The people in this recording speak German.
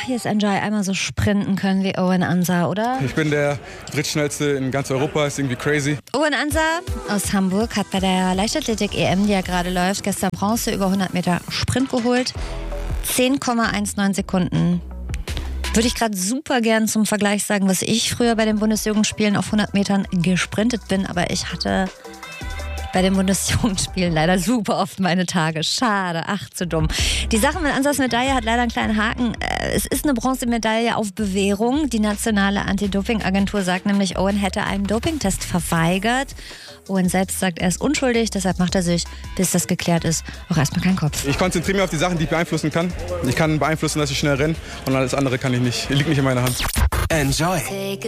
hier ist Enjoy, einmal so sprinten können wie Owen Ansah, oder? Ich bin der drittschnellste in ganz Europa, ist irgendwie crazy. Owen Ansah aus Hamburg hat bei der Leichtathletik-EM, die ja gerade läuft, gestern Bronze über 100 Meter Sprint geholt. 10,19 Sekunden. Würde ich gerade super gern zum Vergleich sagen, was ich früher bei den Bundesjugendspielen auf 100 Metern gesprintet bin, aber ich hatte bei den Bundesjugendspielen leider super oft meine Tage. Schade, ach, zu dumm. Die Sache mit Ansahs Medaille hat leider einen kleinen Haken. Es ist eine Bronzemedaille auf Bewährung. Die nationale Anti-Doping-Agentur sagt nämlich, Owen hätte einen Dopingtest verweigert. Owen selbst sagt, er ist unschuldig, deshalb macht er sich, bis das geklärt ist, auch erstmal keinen Kopf. Ich konzentriere mich auf die Sachen, die ich beeinflussen kann. Ich kann beeinflussen, dass ich schnell renne und alles andere kann ich nicht. Liegt nicht in meiner Hand. Enjoy.